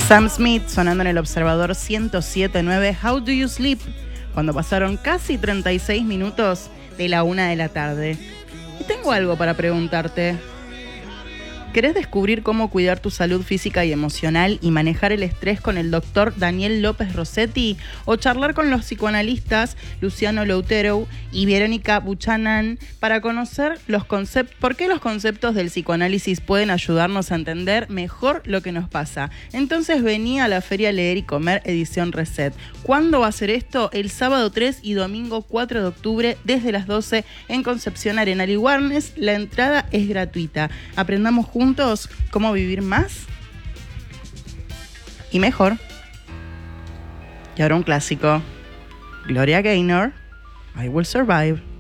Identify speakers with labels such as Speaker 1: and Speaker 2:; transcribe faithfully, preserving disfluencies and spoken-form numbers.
Speaker 1: Sam Smith sonando en el Observador ciento siete punto nueve, How Do You Sleep, cuando pasaron casi treinta y seis minutos de la una de la tarde. Y tengo algo para preguntarte. ¿Querés descubrir cómo cuidar tu salud física y emocional y manejar el estrés con el doctor Daniel López Rossetti? ¿O charlar con los psicoanalistas Luciano Loutero y Verónica Buchanan para conocer los conceptos, por qué los conceptos del psicoanálisis pueden ayudarnos a entender mejor lo que nos pasa? Entonces vení a la Feria Leer y Comer edición Reset. ¿Cuándo va a ser esto? El sábado tres y domingo cuatro de octubre desde las doce en Concepción, Arenal y Warnes. La entrada es gratuita. Aprendamos juntos Juntos, cómo vivir más y mejor. Y ahora un clásico. Gloria Gaynor, I Will Survive.